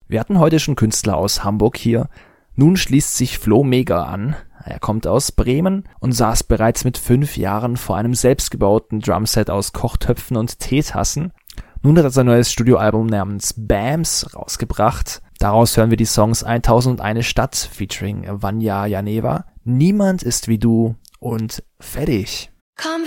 Wir hatten heute schon Künstler aus Hamburg hier. Nun schließt sich Flo Mega an. Er kommt aus Bremen und saß bereits mit 5 Jahren vor einem selbstgebauten Drumset aus Kochtöpfen und Teetassen. Nun hat er sein neues Studioalbum namens BAMS rausgebracht. Daraus hören wir die Songs 1001 Stadt featuring Vanya Janeva, Niemand ist wie du und Fertig.